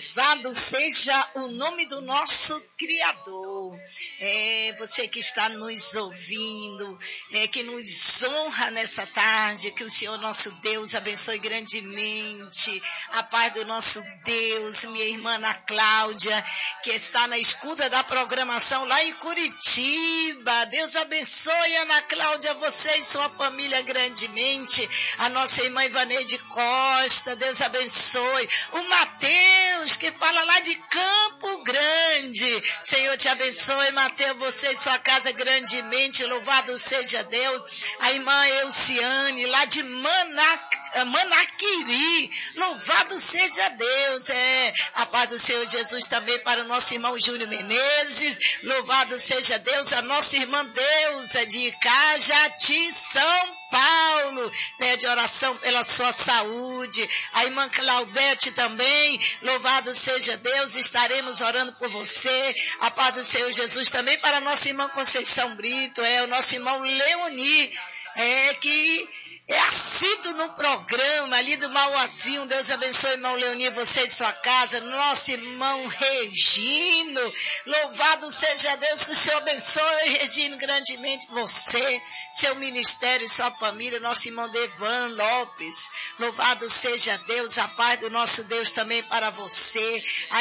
Louvado seja o nome do nosso Criador. Você que está nos ouvindo, que nos honra nessa tarde, que o Senhor nosso Deus abençoe grandemente. A paz do nosso Deus, minha irmã Ana Cláudia, que está na escuta da programação lá em Curitiba. Deus abençoe, Ana Cláudia, você e sua família grandemente. A nossa irmã Ivaneide Costa, Deus abençoe. O Mateus, que fala lá de Campo Grande. Senhor te abençoe, Mateus, você e sua casa grandemente. Louvado seja Deus. A irmã Elciane, lá de Manaquiri. Louvado seja Deus. A paz do Senhor Jesus também para o nosso irmão Júnior Menezes. Louvado seja Deus. A nossa irmã Deusa de Cajati, São Paulo, pede oração pela sua saúde. A irmã Claudete também, louvado seja Deus, estaremos orando por você. A paz do Senhor Jesus também para a nossa irmã Conceição Brito, o nosso irmão Leoni, que é assíduo no programa ali do Mauazinho. Deus abençoe, irmão Leoni, você e sua casa. Nosso irmão Regino, louvado seja Deus, que o Senhor abençoe, Regino, grandemente você, seu ministério e sua família. Nosso irmão Devan Lopes, louvado seja Deus, a paz do nosso Deus também para você. A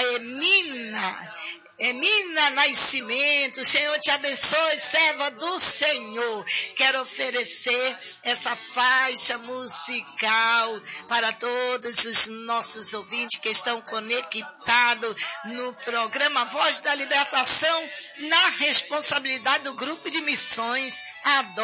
Emina Nascimento, Senhor te abençoe, serva do Senhor. Quero oferecer essa faixa musical para todos os nossos ouvintes que estão conectados no programa Voz da Libertação, na responsabilidade do Grupo de Missões Adoro.